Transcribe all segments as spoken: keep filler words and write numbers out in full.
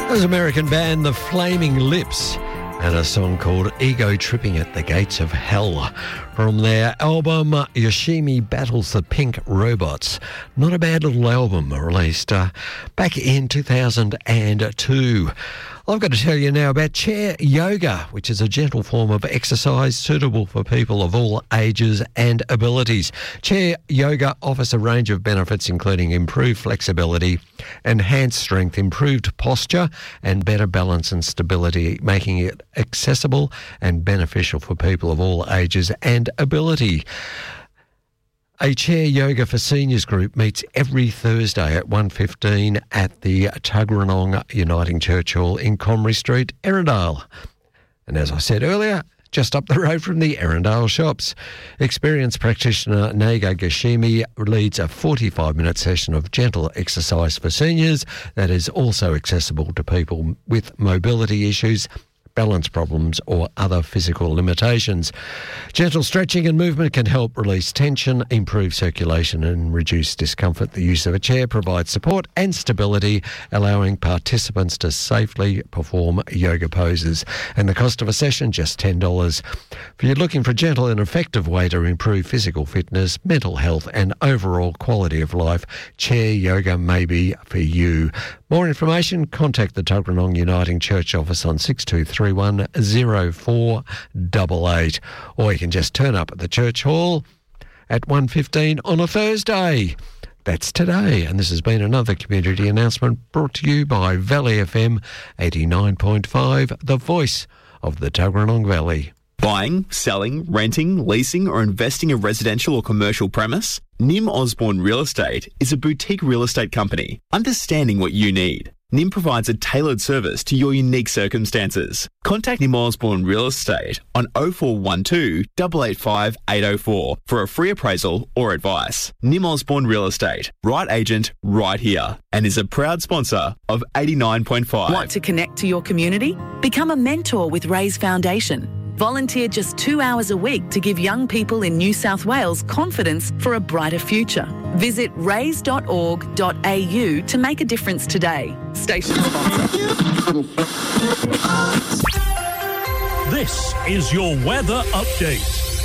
There's American band The Flaming Lips and a song called Ego Tripping at the Gates of Hell from their album Yoshimi Battles the Pink Robots. Not a bad little album released uh, back in two thousand two. I've got to tell you now about chair yoga, which is a gentle form of exercise suitable for people of all ages and abilities. Chair yoga offers a range of benefits including improved flexibility, enhanced strength, improved posture and better balance and stability, making it accessible and beneficial for people of all ages and ability. A Chair Yoga for Seniors group meets every Thursday at one fifteen at the Tuggeranong Uniting Church Hall in Comrie Street, Erindale. And as I said earlier, just up the road from the Erindale shops. Experienced practitioner Naga Gashimi leads a forty-five minute session of gentle exercise for seniors that is also accessible to people with mobility issues, balance problems or other physical limitations. Gentle stretching and movement can help release tension, improve circulation and reduce discomfort. The use of a chair provides support and stability, allowing participants to safely perform yoga poses. And the cost of a session, just ten dollars. If you're looking for a gentle and effective way to improve physical fitness, mental health and overall quality of life, chair yoga may be for you. More information, contact the Tuggeranong Uniting Church office on six two three one zero four eight eight, or you can just turn up at the church hall at one fifteen on a Thursday. That's today, and this has been another community announcement brought to you by Valley F M eighty-nine point five, the voice of the Tuggeranong Valley. Buying, selling, renting, leasing or investing a residential or commercial premise? Nim Osborne Real Estate is a boutique real estate company, understanding what you need. Nim provides a tailored service to your unique circumstances. Contact Nim Osborne Real Estate on oh four one two, eight eight five, eight oh four for a free appraisal or advice. Nim Osborne Real Estate, right agent, right here, and is a proud sponsor of eighty-nine point five. Want to connect to your community? Become a mentor with Raise Foundation. Volunteer just two hours a week to give young people in New South Wales confidence for a brighter future. Visit raise dot org dot a u to make a difference today. Station sponsor. This is your weather update.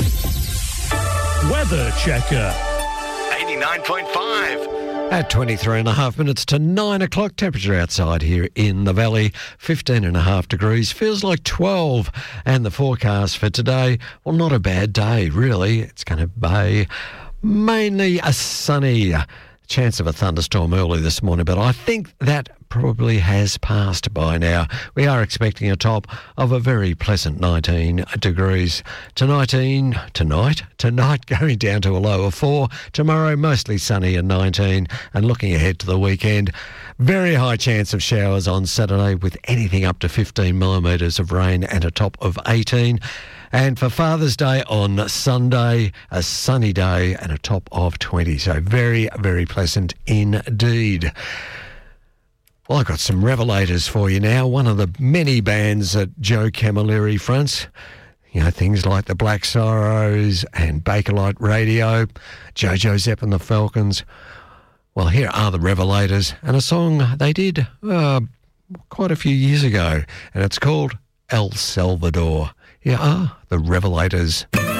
Weather Checker. eighty-nine point five. At twenty-three and a half minutes to nine o'clock, temperature outside here in the valley, fifteen and a half degrees, feels like twelve. And the forecast for today, well, not a bad day, really. It's going to be mainly a sunny chance of a thunderstorm early this morning, but I think that probably has passed by now. We are expecting a top of a very pleasant nineteen degrees. To nineteen, tonight, tonight going down to a low of four. Tomorrow, mostly sunny and nineteen. And looking ahead to the weekend, very high chance of showers on Saturday with anything up to fifteen millimetres of rain and a top of eighteen. And for Father's Day on Sunday, a sunny day and a top of twenty. So very, very pleasant indeed. Well, I've got some revelators for you now. One of the many bands that Joe Camilleri fronts. You know, things like the Black Sorrows and Bakelite Radio, Jojo Zepp and the Falcons. Well, here are the Revelators and a song they did uh, quite a few years ago. And it's called El Salvador. Here are the Revelators.